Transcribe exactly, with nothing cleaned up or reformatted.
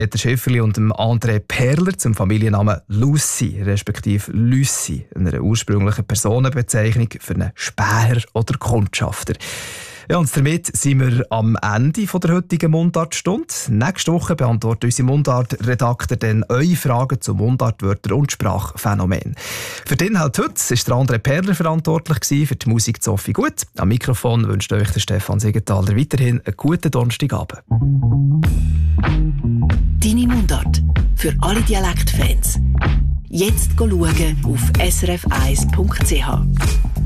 Peter Schäfferli und dem André Perler zum Familiennamen Lucy, respektive Lucy, einer ursprünglichen Personenbezeichnung für einen Späher oder Kundschafter. Ja, und damit sind wir am Ende der heutigen Mundartstunde. Nächste Woche beantwortet unsere Mundart-Redakteur dann eure Fragen zu Mundartwörtern und Sprachphänomenen. Für den halt heute ist der André Perler verantwortlich gewesen, für die Musik zu Sophie Gut. Am Mikrofon wünscht euch der Stefan Siegenthaler weiterhin einen guten Donnerstagabend. Deine Mundart für alle Dialektfans. Jetzt schauen auf s r f eins punkt c h.